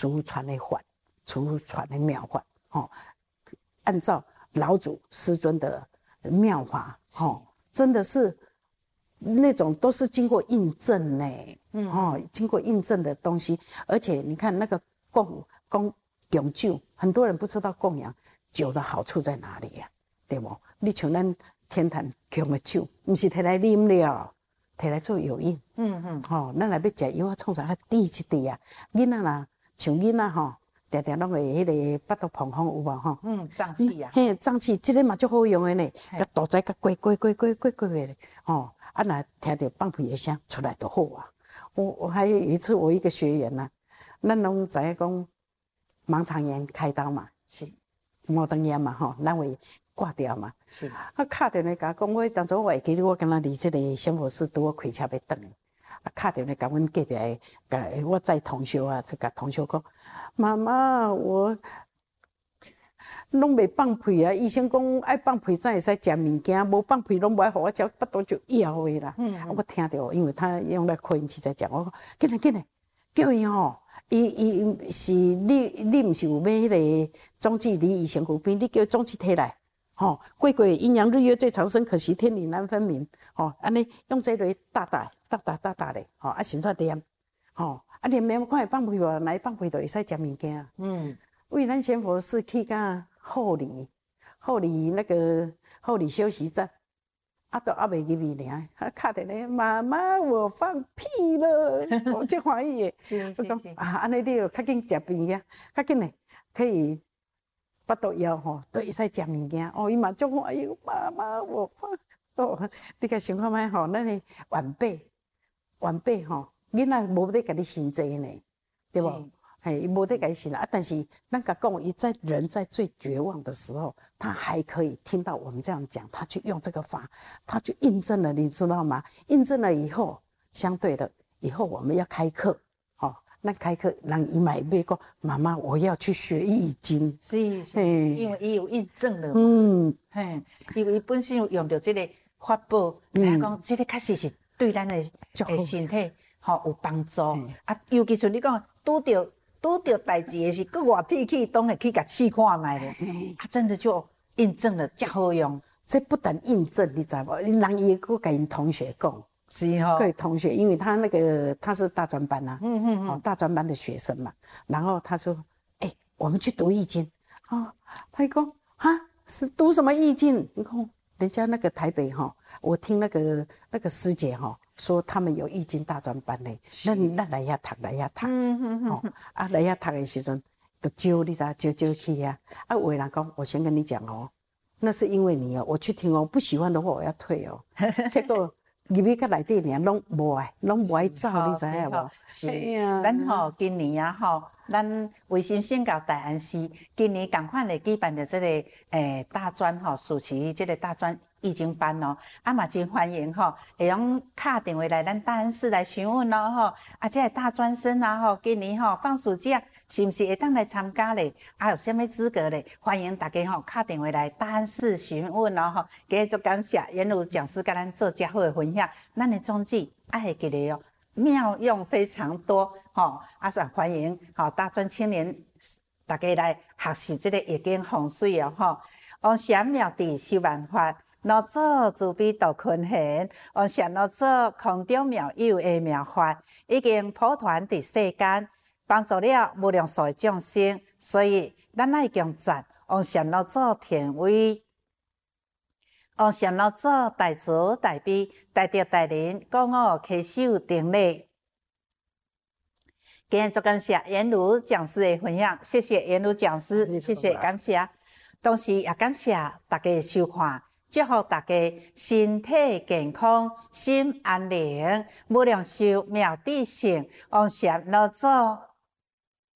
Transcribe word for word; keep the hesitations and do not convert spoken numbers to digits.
祖传的法，祖传的妙法，哦，按照老祖师尊的妙法，哦，真的是那种都是经过印证呢，嗯，哦，经过印证的东西，而且你看那个供供供酒，很多人不知道供养酒的好处在哪里呀、啊，对不？你像咱天坛供的酒，不是摕来啉了，摕来做药引，嗯嗯，吼、哦，咱若要食药啊，创啥啊滴一滴啊，囡仔啦，像囡仔吼。常常拢会迄个巴肚膨风有无吼？ 嗯，胀气啊， 嘿，胀气，这个嘛足好用的呢，甲肚仔甲过过过过过过的，吼，啊，若听到放屁的声出来就好啊。我我还有一次，我一个学员呐、啊，咱拢知影讲盲肠炎开刀嘛， 是毛肠炎嘛吼，咱会挂掉嘛， 是。 啊，敲电话甲我讲，我当初我会记得我敢若离这个仙佛寺拄好开车要转。啊，敲电话甲阮隔壁的，甲我载同学啊，就甲同学讲，妈妈，我拢袂放屁啊！医生讲爱放屁才会使食物件，无放屁拢无爱互我食，巴肚就枵的啦。嗯, 嗯，我听到，因为他用那扩音器在讲，我讲，紧来紧来，叫伊吼，伊伊是你你毋是有买迄个总治离乙酰骨病，你叫总治摕来。吼，贵贵阴阳日月最长生，可惜天理难分明。吼，安尼用这个大大大大大大的，吼，啊，先出念，吼，啊念念看会放屁无？来放屁就会使食物件。嗯，为咱仙佛寺去到后里，后里那个后里休息站，啊，都还袂入去尔，啊，敲电话，妈妈，我放屁了，我真欢喜的。 是是是。 啊，安尼你就较紧食病呀，较紧嘞，可以。巴肚枵吼，都会使食物件。哦，伊嘛足欢喜，妈妈我放。哦，你甲想看觅吼，咱的晚辈，晚辈吼，囡仔无得甲你心济呢，对无？嘿，伊无得甲你心啊。但是咱甲讲，伊在人在最绝望的时候，他还可以听到我们这样讲，他去用这个法，他去印证了，你知道吗？印证了以后，相对的，以后我们要开课。那开课，人伊嘛会讲，妈妈，我要去学易经。 是是，因为伊有印证了嘛。嗯，嘿，因为伊本身有用到这个法宝，知影讲这个确实是对咱的诶身体吼有帮助。啊，尤其像你讲，拄着拄着代志的是，搁外地去，当然去甲试看卖咧。啊，真的就印证了，真好用。 这不但印证，你知无？人伊搁甲因同学讲。 是哦， 各位同学，因为他那个他是大专班呐、啊，嗯嗯嗯，哦，大专班的学生嘛，然后他说，哎、欸，我们去读易经，哦，他一讲啊，是读什么易经？你看人家那个台北哈、哦，我听那个那个师姐哈、哦、说他们有易经大专班嘞，咱咱来遐读来遐读，嗯嗯嗯，哦，啊来遐读的时阵，就招你知招招去呀，啊有的人讲，我先跟你讲哦，那是因为你哦，我去听哦，不喜欢的话我要退哦，结果。入去甲内底尔，拢无爱，拢无爱走，你知影无？ 是啊，咱吼今年啊吼，咱卫生县甲大安市今年共款的举办着这个诶大专吼，暑期这个大专易经班哦，啊嘛真欢迎吼，会用敲电话来咱大安市来询问咯吼，啊这个大专生啊吼，今年吼放暑假是毋是会当来参加咧？啊有啥物资格咧？欢迎大家吼敲电话来大安市询问咯吼，今日足感谢严如讲师甲咱做遮好的分享。咱的宗旨啊，会记得哦，妙用非常多吼，啊，是欢迎吼大专青年大家来学习这个易经风水哦吼。王禅妙智修万法，老祖慈悲度群贤，王禅老祖空中妙有的妙法，已经普传伫世间，帮助了无量数的众生。所以咱爱强赞王禅老祖天威。王禅老祖大慈大悲，大德大仁，讲我恪守定力。今日足感谢严如讲师的分享，谢谢严如讲师，谢谢感谢。同时也感谢大家的收看，祝福大家身体健康，心安宁，无量寿妙智胜。王禅老祖